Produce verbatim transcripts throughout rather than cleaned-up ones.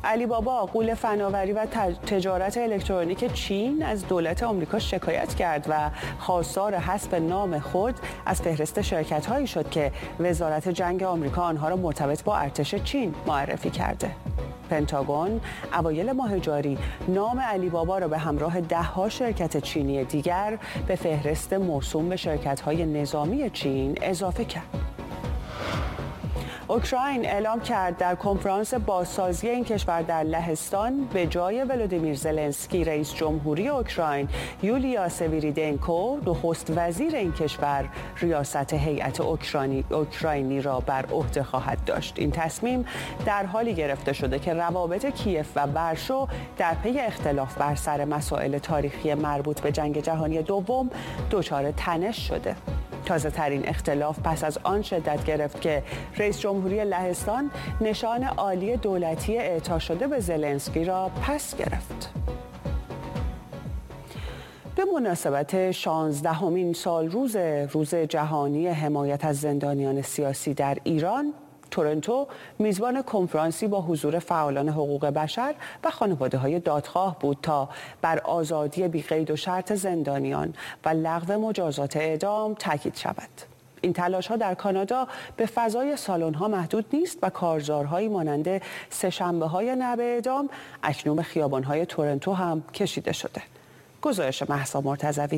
علی بابا، غول فناوری و تجارت الکترونیک چین، از دولت آمریکا شکایت کرد و خواستار حذف نام خود از فهرست شرکت‌هایی شد که وزارت جنگ آمریکا آنها را مرتبط با ارتش چین معرفی کرده. پنتاگون اوایل ماه جاری نام علی بابا را به همراه ده‌ها شرکت چینی دیگر به فهرست موسوم به شرکت‌های نظامی چین اضافه کرد. اوکراین اعلام کرد در کنفرانس بازسازی این کشور در لهستان به جای ولودیمیر زلنسکی رئیس جمهوری اوکراین، یولیا سویریدنکو نخست وزیر این کشور ریاست هیئت اوکراینی اوکراینی را بر عهده خواهد داشت. این تصمیم در حالی گرفته شده که روابط کیف و ورشو در پی اختلاف بر سر مسائل تاریخی مربوط به جنگ جهانی دوم دچار تنش شده. تازه ترین اختلاف پس از آن شدت گرفت که رئیس جمهوری لهستان نشان عالی دولتی اعطا شده به زلنسکی را پس گرفت. به مناسبت شانزدهمین سال روز روز جهانی حمایت از زندانیان سیاسی در ایران، تورنتو میزبان کنفرانسی با حضور فعالان حقوق بشر و خانواده‌های دادخواه بود تا بر آزادی بی‌قید و شرط زندانیان و لغو مجازات اعدام تاکید شود. این تلاش‌ها در کانادا به فضای سالن‌ها محدود نیست و کارزارهایی مانند سه‌شنبه‌های نه به اعدام اکنون به خیابان‌های تورنتو هم کشیده شده. گزارش مهسا مرتضوی.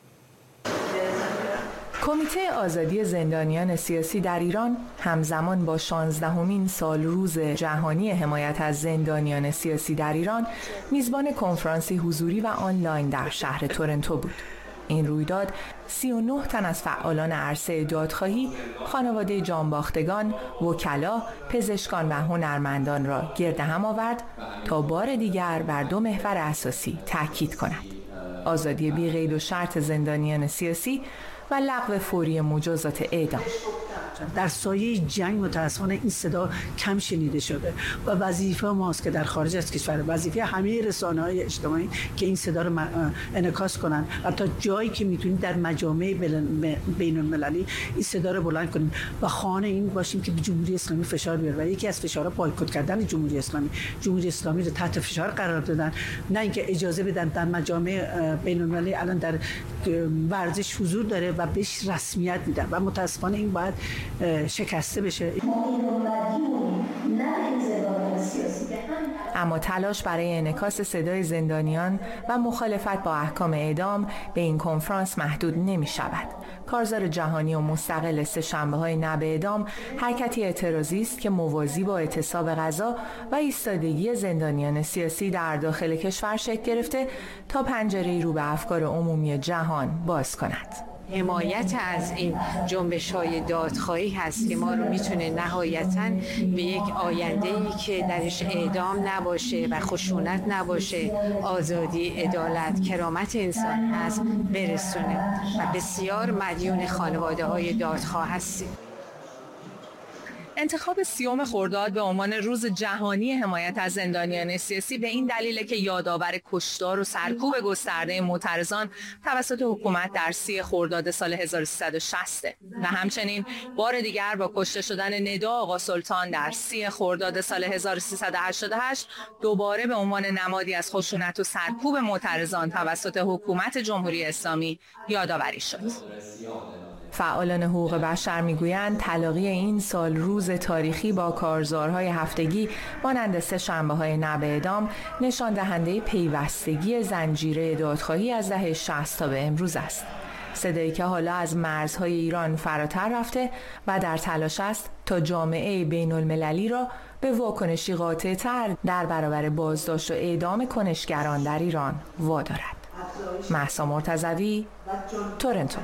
کمیته آزادی زندانیان سیاسی در ایران همزمان با شانزدهمین سال روز جهانی حمایت از زندانیان سیاسی در ایران میزبان کنفرانسی حضوری و آنلاین در شهر تورنتو بود. این رویداد سی و نه تن از فعالان عرصه دادخواهی، خانواده جانباختگان، وکلا، پزشکان و هنرمندان را گرد هم آورد تا بار دیگر بر دو محور اساسی تاکید کند: آزادی بی‌قید و شرط زندانیان سیاسی و لغو فوری مجازات اعدام. در سایه جنگ متاسفانه این صدا کم شنیده شده و وظیفه ماست که در خارج از کشور، وظیفه همه رسانه‌های اجتماعی که این صدا رو انعکاس کنن و تا جایی که میتونیم در مجامع بین المللی این صدا رو بلند کنیم و خانه این باشیم که به جمهوری اسلامی فشار بیاره. و یکی از فشارها بایکوت کردن جمهوری اسلامی. جمهوری اسلامی رو تحت فشار قرار دادن، نه اینکه اجازه بدن در مجامع بین المللی الان در ورزش حضور داره و بهش رسمیت میدن و متاسفانه این باید شکسته بشه. اما تلاش برای انعکاس صدای زندانیان و مخالفت با احکام اعدام به این کنفرانس محدود نمی شود. کارزار جهانی و مستقل سه‌شنبه‌های نه به اعدام حرکتی اعتراضی است که موازی با اعتصاب غذا و ایستادگی زندانیان سیاسی در داخل کشور شکل گرفته تا پنجره‌ای رو به افکار عمومی جهان باز کند. حمایت از این جنبش‌های دادخواهی هست که ما رو میتونه نهایتاً به یک آینده‌ای که درش اعدام نباشه و خشونت نباشه، آزادی، عدالت، کرامت انسان هست برسونه و بسیار مدیون خانواده‌های دادخواه هستیم. انتخاب سیوم خرداد به عنوان روز جهانی حمایت از زندانیان سیاسی به این دلیل که یادآور کشتار و سرکوب گسترده معترضان توسط حکومت در سی خرداد سال هزار و سیصد و شصت و همچنین بار دیگر با کشته شدن ندا آقا سلطان در سی خرداد سال هزار و سیصد و هشتاد و هشت دوباره به عنوان نمادی از خشونت و سرکوب معترضان توسط حکومت جمهوری اسلامی یادآوری شد. فعالان حقوق بشر میگویند تلاقی این سال روز تاریخی با کارزارهای هفتگی مانند سه‌شنبه‌های نه به اعدام نشان دهنده پیوستگی زنجیره دادخواهی از دهه شصت تا به امروز است. صدایی که حالا از مرزهای ایران فراتر رفته و در تلاش است تا جامعه بین المللی را به واکنشی قاطع‌تر در برابر بازداشت و اعدام کنشگران در ایران وادارد. مهسا مرتضوی، تورنتو.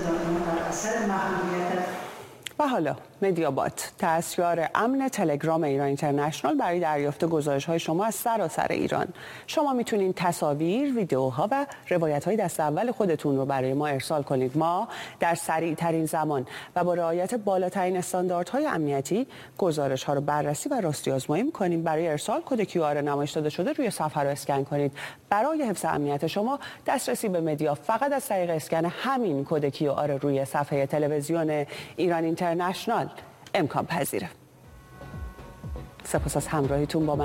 و حالا مدیابات، دستیار امن تلگرام ایران اینترنشنال، برای دریافت گزارش‌های شما از سراسر ایران. شما میتونید تصاویر، ویدیوها و روایت‌های دست اول خودتون رو برای ما ارسال کنید. ما در سریع‌ترین زمان و با رعایت بالاترین استانداردهای امنیتی گزارش‌ها رو بررسی و راستی آزمایی می‌کنیم. برای ارسال کد کیو آر نمایش داده شده روی صفحه رو اسکن کنید. برای حفظ امنیت شما دسترسی به مدیا فقط از طریق اسکن همین کد کیو آر روی صفحه تلویزیون ایران اینترنشنال امکان پذیره. سپاس از همراهیتون با من.